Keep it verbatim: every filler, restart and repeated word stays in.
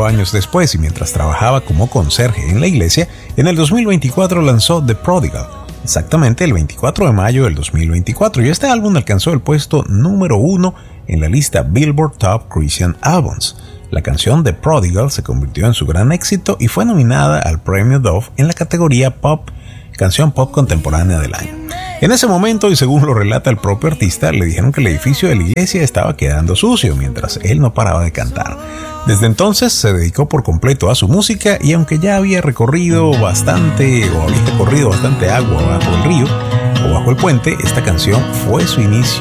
Cuatro años después y mientras trabajaba como conserje en la iglesia, en el dos mil veinticuatro lanzó The Prodigal, exactamente el veinticuatro de mayo del dos mil veinticuatro, y este álbum alcanzó el puesto número uno en la lista Billboard Top Christian Albums. La canción The Prodigal se convirtió en su gran éxito y fue nominada al premio Dove en la categoría Pop, Canción Pop Contemporánea del Año. En ese momento, y según lo relata el propio artista, le dijeron que el edificio de la iglesia estaba quedando sucio mientras él no paraba de cantar. Desde entonces se dedicó por completo a su música y aunque ya había recorrido bastante o había recorrido bastante agua bajo el río o bajo el puente, esta canción fue su inicio